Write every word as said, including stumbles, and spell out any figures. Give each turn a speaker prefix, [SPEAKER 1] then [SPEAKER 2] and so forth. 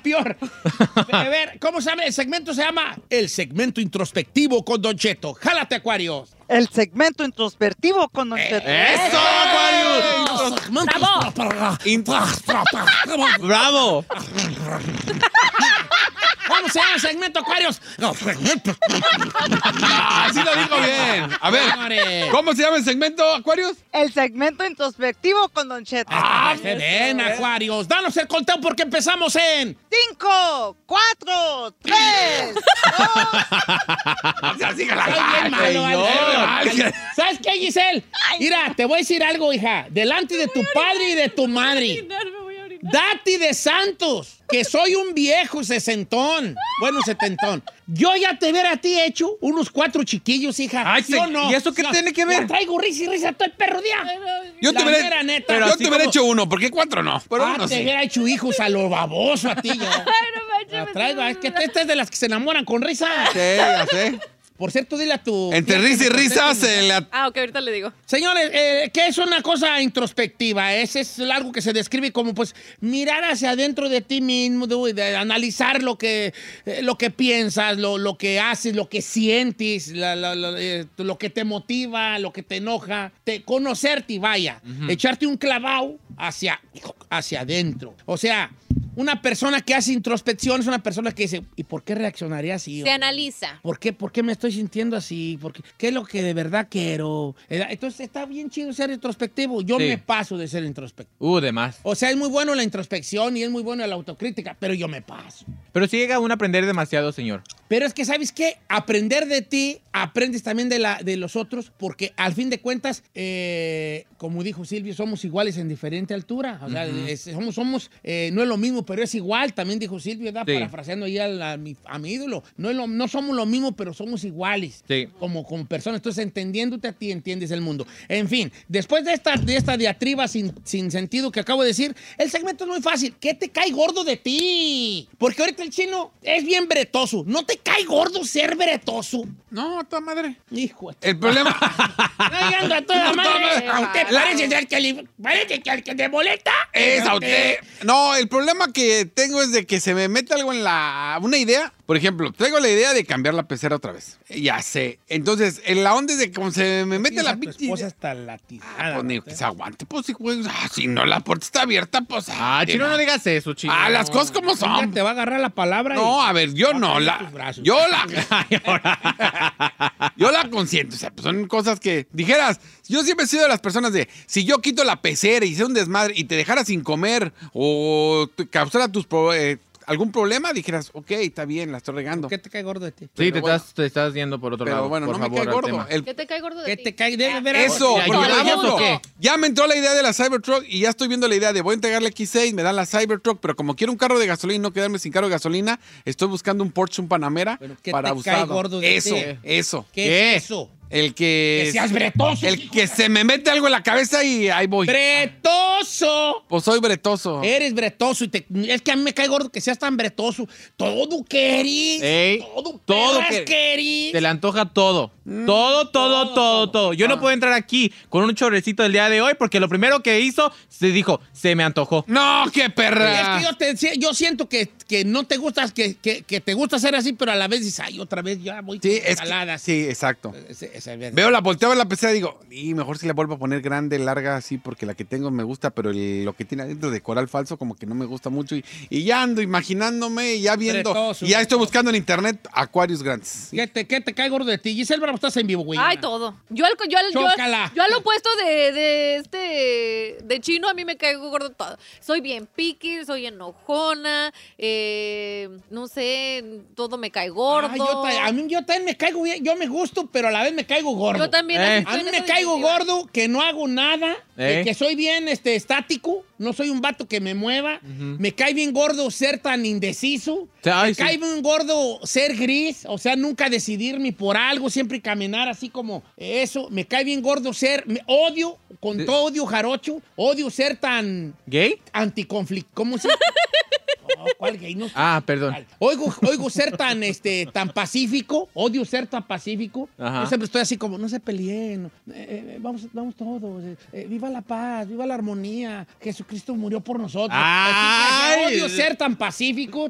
[SPEAKER 1] peor. A ver, ¿cómo se llama? El segmento se llama El segmento introspectivo con Don Cheto. ¡Jálate, Acuarios!
[SPEAKER 2] El segmento introspectivo con Don Cheto.
[SPEAKER 3] ¡Eso, Acuarios!
[SPEAKER 1] ¡Bravo!
[SPEAKER 3] ¡Bravo!
[SPEAKER 1] ¿Cómo se llama el segmento, Acuarios?
[SPEAKER 4] Ah, sí lo dijo bien. A ver,
[SPEAKER 1] Señores.
[SPEAKER 4] ¿cómo se llama el segmento, Acuarios?
[SPEAKER 2] El segmento introspectivo con Don Cheto.
[SPEAKER 1] Ah, se ven, Acuarios. Danos el conteo porque empezamos en...
[SPEAKER 2] Cinco, cuatro, tres,
[SPEAKER 4] O sea, sígala.
[SPEAKER 1] Soy bien malo,
[SPEAKER 3] señor.
[SPEAKER 1] Alex. ¿Sabes qué, Giselle? Mira, te voy a decir algo, hija. Delante de tu padre y de tu madre. Dati de Santos, que soy un viejo sesentón. Bueno, setentón. Yo ya te hubiera a ti hecho unos cuatro chiquillos, hija.
[SPEAKER 3] Ay,
[SPEAKER 1] ¿Sí o
[SPEAKER 3] se-
[SPEAKER 1] no?
[SPEAKER 3] ¿y eso qué
[SPEAKER 1] No,
[SPEAKER 3] tiene que ver?
[SPEAKER 1] ya traigo risa y risa todo el perro día.
[SPEAKER 4] Yo te
[SPEAKER 1] La
[SPEAKER 4] hubiera,
[SPEAKER 1] mera neta.
[SPEAKER 4] pero
[SPEAKER 1] Pero
[SPEAKER 4] yo te hubiera hecho uno, ¿por qué cuatro no? Pero
[SPEAKER 1] Ah,
[SPEAKER 4] uno
[SPEAKER 1] te
[SPEAKER 4] sí.
[SPEAKER 1] hubiera hecho hijos a lo baboso a ti, yo. La traigo. Es que esta es de las que se enamoran con risa.
[SPEAKER 4] Sí, ya sé.
[SPEAKER 1] Por cierto, dile a tu...
[SPEAKER 4] Entre
[SPEAKER 1] tía que
[SPEAKER 4] risa y
[SPEAKER 1] me
[SPEAKER 4] risa
[SPEAKER 1] conteste.
[SPEAKER 4] se le... at-
[SPEAKER 5] Ah, ok, ahorita le digo.
[SPEAKER 1] Señores, eh, ¿qué es una cosa introspectiva? Ese es algo que se describe como, pues, mirar hacia adentro de ti mismo, de, de analizar lo que, eh, lo que piensas, lo, lo que haces, lo que sientes, la- la- la- eh, lo que te motiva, lo que te enoja, te, conocerte, vaya, echarte un clavado hacia, hacia adentro. O sea, una persona que hace introspección es una persona que dice, ¿y por qué reaccionaría así?
[SPEAKER 5] Se analiza.
[SPEAKER 1] ¿Por qué, ¿Por qué me estoy sintiendo así? ¿Por qué, ¿Qué es lo que de verdad quiero? Entonces está bien chido ser introspectivo. Yo
[SPEAKER 3] Sí.
[SPEAKER 1] me paso de ser introspectivo.
[SPEAKER 3] Uh, de más.
[SPEAKER 1] O sea, es muy bueno la introspección y es muy bueno la autocrítica, pero yo me paso.
[SPEAKER 3] Pero sí llega uno a aprender demasiado, señor.
[SPEAKER 1] Pero es que, ¿sabes qué? Aprender de ti, aprendes también de, la, de los otros, porque al fin de cuentas, eh, como dijo Silvio, somos iguales en diferente altura. O sea, es- somos, somos eh, no es lo mismo, pero es igual, también dijo Silvio, ¿verdad?
[SPEAKER 3] Sí.
[SPEAKER 1] Parafraseando ahí al- a, mi, a mi ídolo. No, es lo- no somos lo mismo, pero somos iguales.
[SPEAKER 3] Sí.
[SPEAKER 1] Como, como personas. Entonces, entendiéndote a ti, entiendes el mundo. En fin, después de esta, de esta diatriba sin, sin sentido que acabo de decir, el segmento es muy fácil. ¿Qué te cae gordo de ti? Porque ahorita el chino es bien bretoso. ¿No te cae gordo ser bretoso?
[SPEAKER 4] No, toda madre.
[SPEAKER 1] Hijo de...
[SPEAKER 4] El problema...
[SPEAKER 1] Ay, ando a toda
[SPEAKER 4] No,
[SPEAKER 1] madre.
[SPEAKER 4] toma-
[SPEAKER 1] ¿Usted
[SPEAKER 4] La-
[SPEAKER 1] parece al que le, parece que al que te molesta?
[SPEAKER 4] Es a
[SPEAKER 1] usted.
[SPEAKER 4] usted. No, el problema que tengo es de que se me mete algo en la... Una idea. Por ejemplo, traigo la idea de cambiar la pecera otra vez. Ya sé. Entonces, en la onda es de que como se me mete la
[SPEAKER 1] Tu
[SPEAKER 4] pinche
[SPEAKER 1] esposa
[SPEAKER 4] idea-
[SPEAKER 1] está latizada.
[SPEAKER 4] Ah, pues ni
[SPEAKER 1] ¿no?
[SPEAKER 4] que se aguante, pues sí, güey. Ah, si no, la puerta está abierta, pues...
[SPEAKER 3] Ah, chino, no digas eso, chino.
[SPEAKER 4] Ah, las cosas como
[SPEAKER 1] Ella
[SPEAKER 4] son.
[SPEAKER 1] te va a agarrar la palabra.
[SPEAKER 4] No,
[SPEAKER 1] y-
[SPEAKER 4] a ver, yo
[SPEAKER 1] va a
[SPEAKER 4] no,
[SPEAKER 1] caer en
[SPEAKER 4] la,
[SPEAKER 1] tus brazos.
[SPEAKER 4] yo la, yo la consiento, o sea, pues son cosas que, dijeras, yo siempre he sido de las personas de, si yo quito la pecera y hice un desmadre y te dejara sin comer o te causara tus pro- eh, algún problema, dijeras, ok, está bien, la estoy regando.
[SPEAKER 1] ¿Qué te cae gordo de ti?
[SPEAKER 3] Sí,
[SPEAKER 4] Pero
[SPEAKER 3] te,
[SPEAKER 4] bueno.
[SPEAKER 3] estás, te estás yendo por otro
[SPEAKER 4] Pero
[SPEAKER 3] lado.
[SPEAKER 4] bueno,
[SPEAKER 3] por
[SPEAKER 4] no me
[SPEAKER 3] favor,
[SPEAKER 4] cae
[SPEAKER 3] al
[SPEAKER 4] gordo.
[SPEAKER 3] tema.
[SPEAKER 4] El-
[SPEAKER 5] ¿Qué te cae gordo de
[SPEAKER 1] ¿Qué
[SPEAKER 5] ti?
[SPEAKER 1] te cae? Debe ver
[SPEAKER 4] Eso,
[SPEAKER 3] Ya,
[SPEAKER 4] porque
[SPEAKER 3] yo-
[SPEAKER 4] por
[SPEAKER 3] yo-
[SPEAKER 4] ejemplo,
[SPEAKER 3] ¿qué?
[SPEAKER 4] ya me entró la idea de la Cybertruck y ya estoy viendo la idea de voy a entregarle X seis, me dan la Cybertruck, pero como quiero un carro de gasolina y no quedarme sin carro de gasolina, estoy buscando un Porsche, un Panamera
[SPEAKER 1] Pero ¿qué
[SPEAKER 4] para
[SPEAKER 1] te
[SPEAKER 4] usado.
[SPEAKER 1] cae gordo de
[SPEAKER 4] eso,
[SPEAKER 1] ti?
[SPEAKER 4] eso.
[SPEAKER 1] ¿Qué,
[SPEAKER 3] ¿Qué?
[SPEAKER 1] es eso?
[SPEAKER 4] El que...
[SPEAKER 1] Que seas bretoso.
[SPEAKER 4] El que se me mete algo en la cabeza y ahí voy.
[SPEAKER 1] ¡Bretoso!
[SPEAKER 4] Pues soy bretoso.
[SPEAKER 1] Eres bretoso y te- es que a mí me cae gordo que seas tan bretoso. Todo querís.
[SPEAKER 3] Ey,
[SPEAKER 1] todo
[SPEAKER 3] todo
[SPEAKER 1] perras
[SPEAKER 3] que-
[SPEAKER 1] querís.
[SPEAKER 3] Te le antoja todo. Todo, todo, todo, todo. Yo no puedo entrar aquí con un chorrecito el día de hoy porque lo primero que hizo, se dijo, se me antojó.
[SPEAKER 4] No, qué perra.
[SPEAKER 1] Es que yo, te, si- yo siento que, que no te gustas, que, que, que te gusta ser así, pero a la vez dices, ay, otra vez ya voy
[SPEAKER 4] Sí,
[SPEAKER 1] con
[SPEAKER 4] es que-
[SPEAKER 1] ensaladas.
[SPEAKER 4] sí, exacto.
[SPEAKER 1] Es- es- es-
[SPEAKER 4] Veo la volteaba en la pecera y digo, y mejor si la vuelvo a poner grande, larga, así, porque la que tengo me gusta, pero el- lo que tiene adentro de coral falso como que no me gusta mucho. Y, y ya ando imaginándome, y ya viendo,
[SPEAKER 1] Bretoso,
[SPEAKER 4] y ya estoy
[SPEAKER 1] bretoso.
[SPEAKER 4] buscando en internet acuarios grandes.
[SPEAKER 1] ¿Qué te, qué te cae gordo de ti? Giselle Bravo, estás en vivo, güey.
[SPEAKER 5] Ay, todo. Yo al, yo al, yo,
[SPEAKER 1] Chócala.
[SPEAKER 5] yo al opuesto de, de este de chino, a mí me caigo gordo todo. Soy bien piqui, soy enojona, eh, no sé, todo me cae gordo.
[SPEAKER 1] Ay, yo ta- a mí yo también me caigo bien, yo me gusto, pero a la vez me caigo gordo.
[SPEAKER 5] Yo también.
[SPEAKER 3] Eh.
[SPEAKER 5] así
[SPEAKER 1] A
[SPEAKER 5] soy
[SPEAKER 1] mí
[SPEAKER 5] en
[SPEAKER 1] me
[SPEAKER 5] esa
[SPEAKER 1] caigo
[SPEAKER 5] disyuntiva.
[SPEAKER 1] gordo, que no hago nada,
[SPEAKER 3] ¿Eh?
[SPEAKER 1] que, que soy bien este, estático, no soy un vato que me mueva. Me cae bien gordo ser tan indeciso.
[SPEAKER 3] Ay,
[SPEAKER 1] me
[SPEAKER 3] sí.
[SPEAKER 1] cae bien gordo ser gris, o sea, nunca decidirme por algo, siempre caminar así como eso. Me cae bien gordo ser, me odio, con
[SPEAKER 3] Sí.
[SPEAKER 1] todo odio jarocho, odio ser tan
[SPEAKER 3] ¿Gay?
[SPEAKER 1] anticonflicto. ¿Cómo se No, ¿cuál gay? No sé.
[SPEAKER 3] Ah, perdón.
[SPEAKER 1] Oigo, oigo ser tan, este, tan pacífico, odio ser tan pacífico.
[SPEAKER 3] Ajá.
[SPEAKER 1] Yo siempre estoy así como, no se peleen, eh, eh, vamos, vamos todos, eh, eh, viva la paz, viva la armonía, Jesucristo murió por nosotros.
[SPEAKER 3] ¡Ay!
[SPEAKER 1] Así que odio ser tan pacífico,